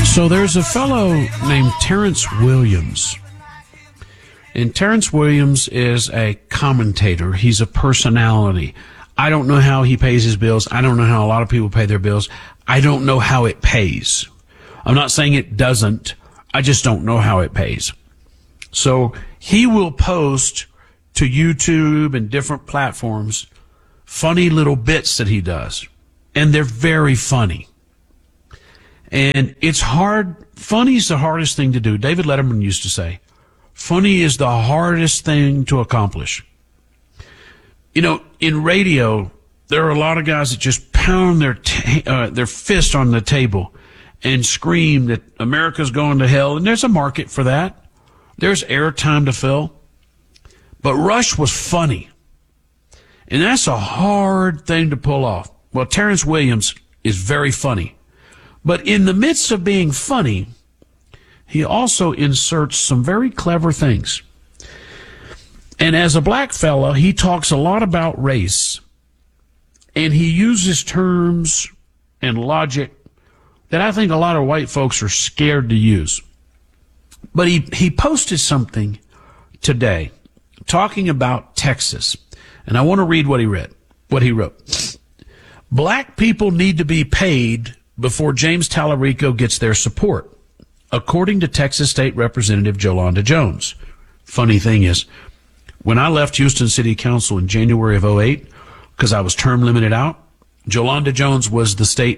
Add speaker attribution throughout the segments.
Speaker 1: So there's a fellow named Terrence Williams. And Terrence Williams is a commentator. He's a personality. I don't know how he pays his bills. I don't know how a lot of people pay their bills. I don't know how it pays. I'm not saying it doesn't. I just don't know how it pays. So he will post to YouTube and different platforms funny little bits that he does. And they're very funny. And it's hard. Funny is the hardest thing to do. David Letterman used to say, funny is the hardest thing to accomplish. You know, in radio, there are a lot of guys that just pound their fist on the table and scream that America's going to hell. And there's a market for that. There's airtime to fill. But Rush was funny. And that's a hard thing to pull off. Well, Terrence Williams is very funny. But in the midst of being funny, he also inserts some very clever things. And as a black fella, he talks a lot about race. And he uses terms and logic that I think a lot of white folks are scared to use. But he posted something today talking about Texas. And I want to read what he wrote. Black people need to be paid before James Tallarico gets their support, according to Texas State Representative Jolanda Jones. Funny thing is, when I left Houston City Council in January of 2008, because I was term limited out, Jolanda Jones was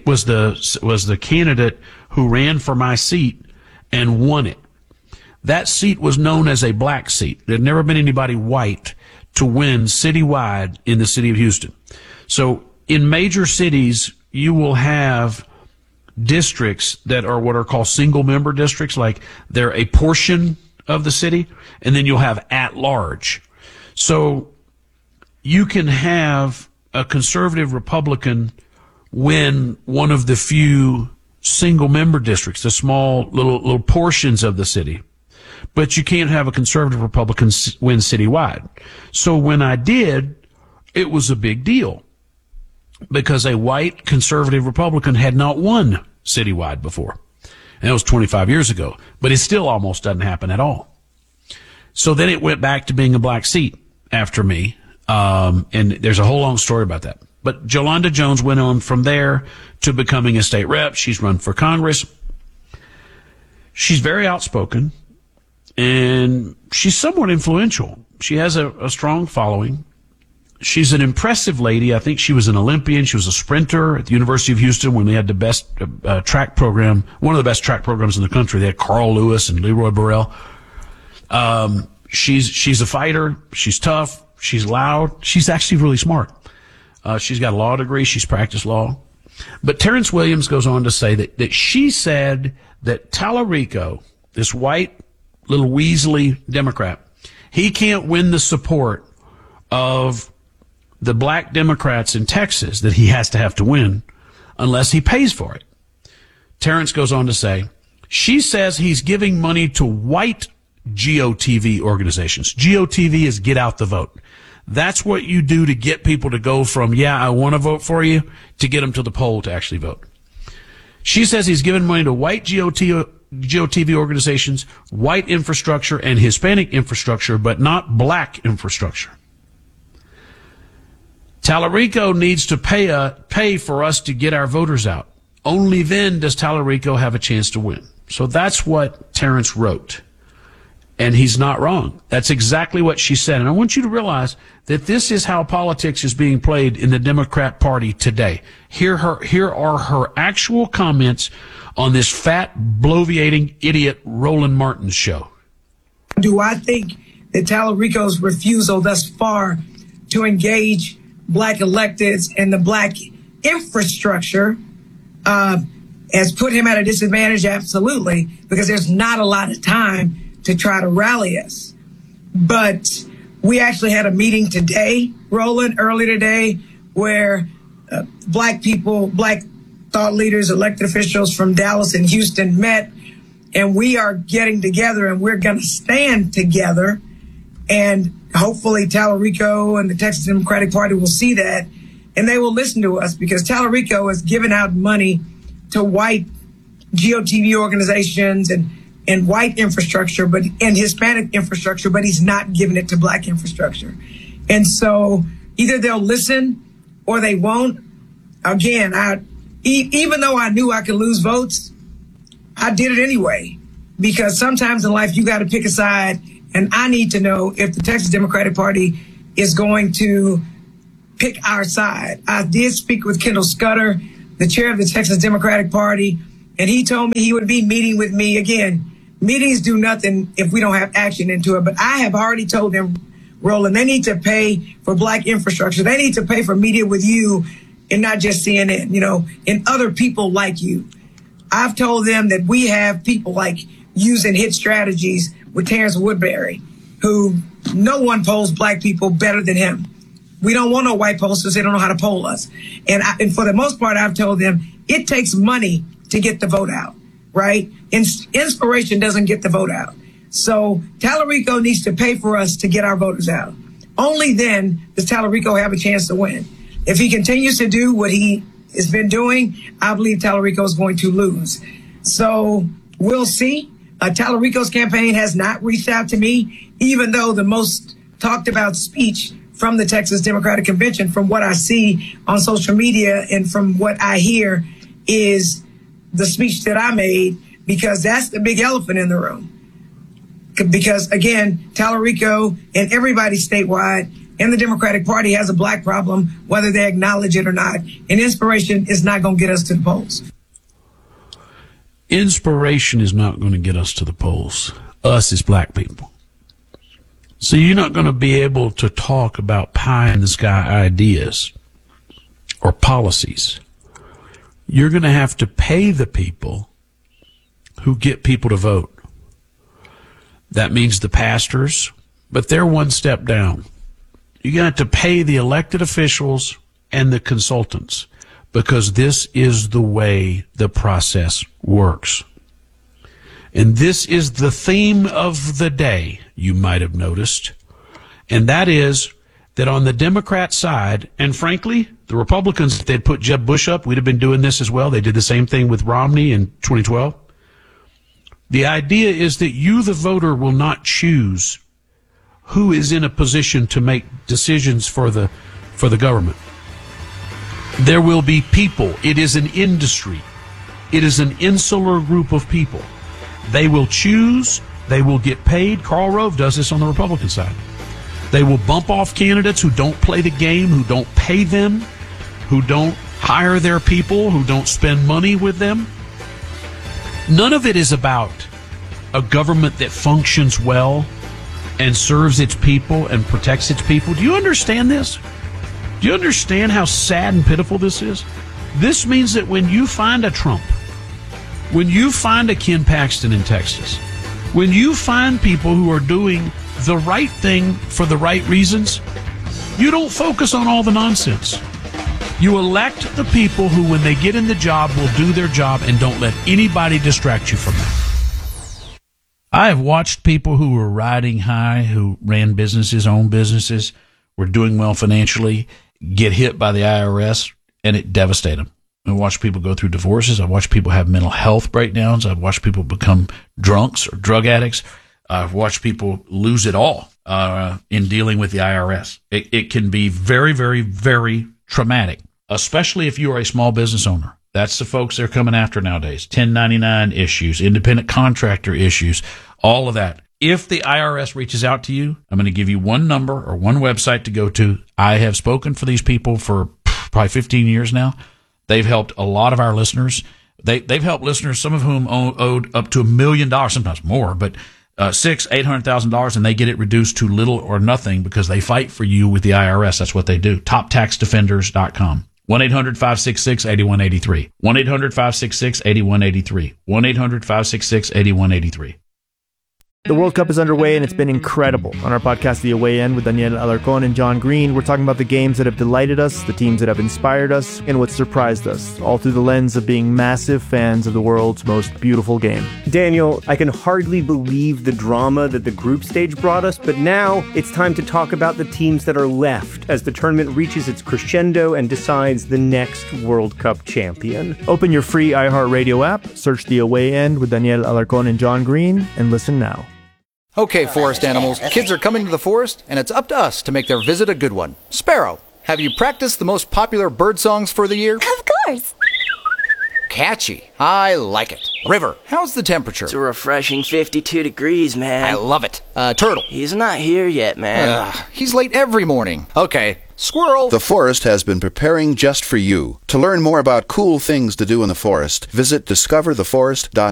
Speaker 1: the candidate who ran for my seat and won it. That seat was known as a black seat. There had never been anybody white to win citywide in the city of Houston. So in major cities, you will have districts that are what are called single member districts, like they're a portion of the city, and then you'll have at large. So you can have a conservative Republican win one of the few single member districts, the small little portions of the city, but you can't have a conservative Republican win citywide. So when I did, it was a big deal because a white conservative Republican had not won citywide before. And that was 25 years ago, but it still almost doesn't happen at all. So then it went back to being a black seat after me. And there's a whole long story about that. But Jolanda Jones went on from there to becoming a state rep. She's run for Congress. She's very outspoken and she's somewhat influential. She has a strong following. She's an impressive lady. I think she was an Olympian. She was a sprinter at the University of Houston when they had the best track program, one of the best track programs in the country. They had Carl Lewis and Leroy Burrell. She's a fighter. She's tough. She's loud. She's actually really smart. She's got a law degree. She's practiced law. But Terrence Williams goes on to say that she said that Tallarico, this white little Weasley Democrat, he can't win the support of the black Democrats in Texas that he has to have to win unless he pays for it. Terrence goes on to say, she says he's giving money to white GOTV organizations. GOTV is get out the vote. That's what you do to get people to go from, yeah, I want to vote for you, to get them to the poll to actually vote. She says he's giving money to white GOTV organizations, white infrastructure, and Hispanic infrastructure, but not black infrastructure. Tallarico needs to pay for us to get our voters out. Only then does Tallarico have a chance to win. So that's what Terrence wrote. And he's not wrong. That's exactly what she said. And I want you to realize that this is how politics is being played in the Democrat Party today. Here are her actual comments on this fat, bloviating idiot Roland Martin's show.
Speaker 2: Do I think that Tallarico's refusal thus far to engage black electeds and the black infrastructure has put him at a disadvantage? Absolutely, because there's not a lot of time to try to rally us. But we actually had a meeting today, Roland, early today, where black people, black thought leaders, elected officials from Dallas and Houston met, and we are getting together and we're going to stand together. And hopefully Tallarico and the Texas Democratic Party will see that and they will listen to us, because Tallarico has given out money to white GOTV organizations and white infrastructure, and Hispanic infrastructure, but he's not giving it to black infrastructure. And so either they'll listen or they won't. Again, even though I knew I could lose votes, I did it anyway, because sometimes in life you got to pick a side, and I need to know if the Texas Democratic Party is going to pick our side. I did speak with Kendall Scudder, the chair of the Texas Democratic Party, and he told me he would be meeting with me. Again, meetings do nothing if we don't have action into it, but I have already told them, Roland, they need to pay for black infrastructure. They need to pay for media with you and not just CNN, and other people like you. I've told them that we have people like using hit strategies with Terrence Woodbury, who no one polls black people better than him. We don't want no white pollsters. They don't know how to poll us. And for the most part, I've told them it takes money to get the vote out, right? Inspiration doesn't get the vote out. So Tallarico needs to pay for us to get our voters out. Only then does Tallarico have a chance to win. If he continues to do what he has been doing, I believe Tallarico is going to lose. So we'll see. Tallarico's campaign has not reached out to me, even though the most talked about speech from the Texas Democratic Convention, from what I see on social media and from what I hear, is the speech that I made, because that's the big elephant in the room. Because, again, Tallarico and everybody statewide and the Democratic Party has a black problem, whether they acknowledge it or not. And inspiration is not going to get us to the polls.
Speaker 1: Inspiration is not going to get us to the polls. Us as black people. So you're not going to be able to talk about pie-in-the-sky ideas or policies. You're going to have to pay the people who get people to vote. That means the pastors, but they're one step down. You're going to have to pay the elected officials and the consultants, because this is the way the process works. And this is the theme of the day, you might have noticed, and that is that on the Democrat side, and frankly, the Republicans, if they'd put Jeb Bush up, we'd have been doing this as well. They did the same thing with Romney in 2012. The idea is that you, the voter, will not choose who is in a position to make decisions for the government. There will be people. It is an industry. It is an insular group of people. They will choose. They will get paid. Karl Rove does this on the Republican side. They will bump off candidates who don't play the game, who don't pay them, who don't hire their people, who don't spend money with them. None of it is about a government that functions well and serves its people and protects its people. Do you understand this? Do you understand how sad and pitiful this is? This means that when you find a Trump, when you find a Ken Paxton in Texas, when you find people who are doing the right thing for the right reasons, you don't focus on all the nonsense. You elect the people who, when they get in the job, will do their job and don't let anybody distract you from that. I have watched people who were riding high, who ran businesses, owned businesses, were doing well financially, get hit by the IRS, and it devastated them. I've watched people go through divorces. I've watched people have mental health breakdowns. I've watched people become drunks or drug addicts. I've watched people lose it all in dealing with the IRS. It can be very, very, very traumatic, especially if you are a small business owner. That's the folks they're coming after nowadays. 1099 issues, independent contractor issues, all of that. If the IRS reaches out to you, I'm going to give you one number or one website to go to. I have spoken for these people for probably 15 years now. They've helped a lot of our listeners. They've helped listeners, some of whom owed up to $1 million, sometimes more, but $800,000, and they get it reduced to little or nothing because they fight for you with the IRS. That's what they do. TopTaxDefenders.com. 1-800-566-8183. 1-800-566-8183. 1-800-566-8183.
Speaker 3: The World Cup is underway and it's been incredible. On our podcast, The Away End, with Daniel Alarcón and John Green, we're talking about the games that have delighted us, the teams that have inspired us, and what surprised us, all through the lens of being massive fans of the world's most beautiful game.
Speaker 4: Daniel, I can hardly believe the drama that the group stage brought us, but now it's time to talk about the teams that are left as the tournament reaches its crescendo and decides the next World Cup champion.
Speaker 3: Open your free iHeartRadio app, search The Away End with Daniel Alarcón and John Green, and listen now.
Speaker 5: Okay, forest animals, kids are coming to the forest, and it's up to us to make their visit a good one. Sparrow, have you practiced the most popular bird songs for the year?
Speaker 6: Of course.
Speaker 5: Catchy. I like it. River, how's the temperature?
Speaker 7: It's a refreshing 52 degrees, man.
Speaker 5: I love it. Turtle.
Speaker 7: He's not here yet, man.
Speaker 5: He's late every morning. Okay. Squirrel.
Speaker 8: The forest has been preparing just for you. To learn more about cool things to do in the forest, visit discovertheforest.com.